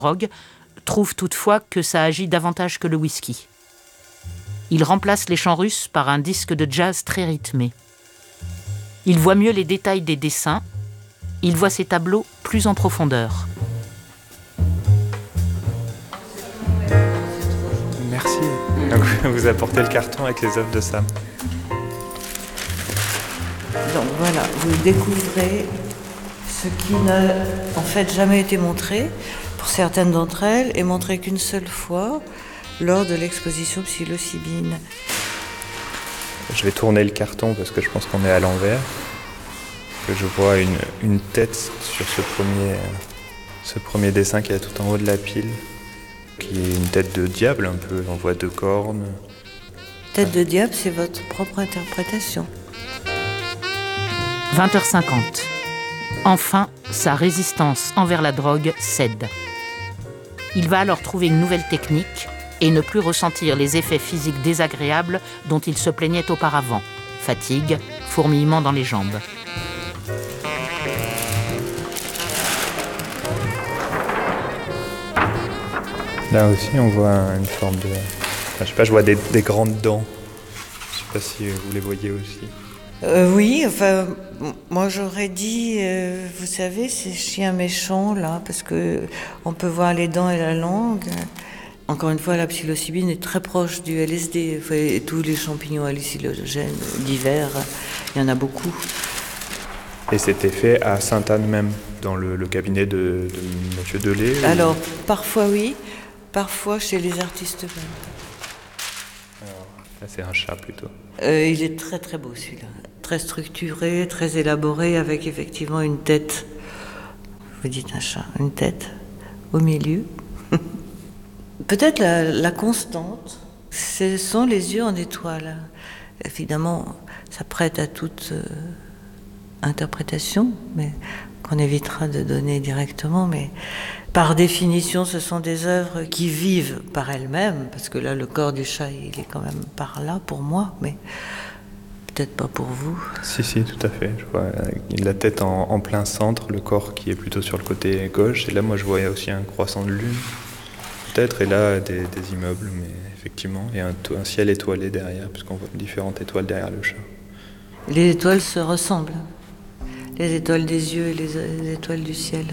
drogue trouve toutefois que ça agit davantage que le whisky. Il remplace les chants russes par un disque de jazz très rythmé. Il voit mieux les détails des dessins, il voit ses tableaux plus en profondeur. Merci. Donc, vous apportez le carton avec les œuvres de Sam. Donc voilà, vous découvrez ce qui n'a en fait jamais été montré, pour certaines d'entre elles, et montré qu'une seule fois lors de l'exposition psilocybine. Je vais tourner le carton parce que je pense qu'on est à l'envers. Que je vois une tête sur ce premier dessin qui est tout en haut de la pile, qui est une tête de diable un peu, on voit 2 cornes. Tête de diable, c'est votre propre interprétation. 20h50. Enfin, sa résistance envers la drogue cède. Il va alors trouver une nouvelle technique et ne plus ressentir les effets physiques désagréables dont il se plaignait auparavant. Fatigue, fourmillement dans les jambes. Là aussi, on voit une forme de... Enfin, je sais pas, je vois des grandes dents. Je sais pas si vous les voyez aussi. Oui, enfin, moi j'aurais dit, vous savez, ces chiens méchants là, parce que on peut voir les dents et la langue. Encore une fois, la psilocybine est très proche du LSD. Enfin, et tous les champignons hallucinogènes divers, il y en a beaucoup. Et c'était fait à Sainte-Anne même, dans le cabinet de Monsieur Delay. Alors, parfois oui, parfois chez les artistes même. Alors, là, c'est un chat plutôt. Il est très très beau celui-là. Très structuré, très élaboré, avec effectivement une tête. Vous dites un chat, une tête au milieu. Peut-être la constante, ce sont les yeux en étoile. Évidemment, ça prête à toute interprétation, mais qu'on évitera de donner directement. Mais par définition, ce sont des œuvres qui vivent par elles-mêmes, parce que là, le corps du chat, il est quand même par là pour moi, mais peut-être pas pour vous. Si, tout à fait. Je vois la tête en plein centre, le corps qui est plutôt sur le côté gauche. Et là, moi, je voyais aussi un croissant de lune, peut-être, et là, des immeubles, mais effectivement, il y a un ciel étoilé derrière, puisqu'on voit différentes étoiles derrière le chat. Les étoiles se ressemblent. Les étoiles des yeux et les étoiles du ciel.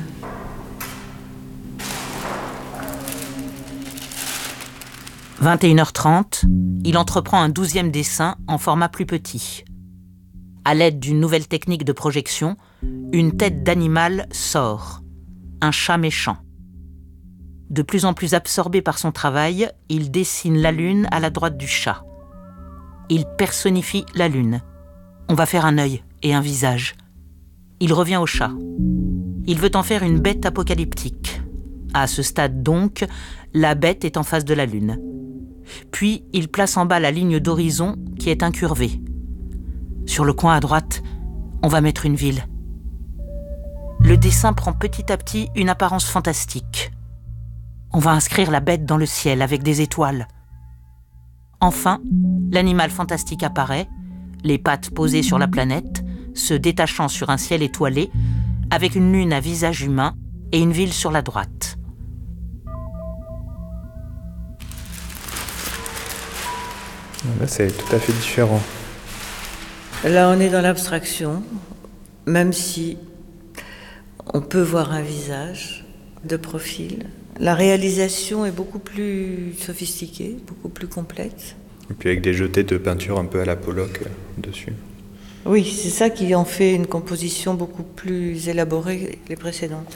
« 21h30, il entreprend un 12e dessin en format plus petit. À l'aide d'une nouvelle technique de projection, une tête d'animal sort, un chat méchant. De plus en plus absorbé par son travail, il dessine la lune à la droite du chat. Il personnifie la lune. On va faire un œil et un visage. Il revient au chat. Il veut en faire une bête apocalyptique. À ce stade donc, la bête est en face de la lune. Puis, il place en bas la ligne d'horizon qui est incurvée. Sur le coin à droite, on va mettre une ville. Le dessin prend petit à petit une apparence fantastique. On va inscrire la bête dans le ciel avec des étoiles. Enfin, l'animal fantastique apparaît, les pattes posées sur la planète, se détachant sur un ciel étoilé, avec une lune à visage humain et une ville sur la droite. Là, c'est tout à fait différent. Là, on est dans l'abstraction, même si on peut voir un visage de profil. La réalisation est beaucoup plus sophistiquée, beaucoup plus complexe. Et puis avec des jetés de peinture un peu à la Pollock dessus. Oui, c'est ça qui en fait une composition beaucoup plus élaborée que les précédentes.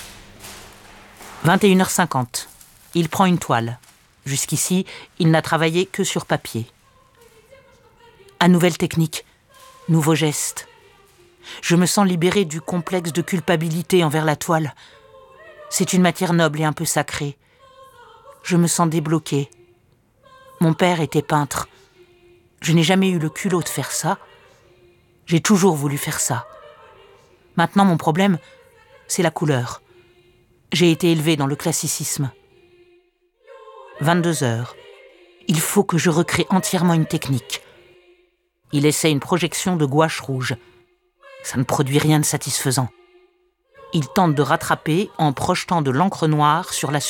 21h50. Il prend une toile. Jusqu'ici, il n'a travaillé que sur papier. À nouvelle technique, nouveau geste. Je me sens libéré du complexe de culpabilité envers la toile. C'est une matière noble et un peu sacrée. Je me sens débloqué. Mon père était peintre. Je n'ai jamais eu le culot de faire ça. J'ai toujours voulu faire ça. Maintenant, mon problème, c'est la couleur. J'ai été élevé dans le classicisme. 22h. Il faut que je recrée entièrement une technique. Il essaie une projection de gouache rouge. Ça ne produit rien de satisfaisant. Il tente de rattraper en projetant de l'encre noire sur la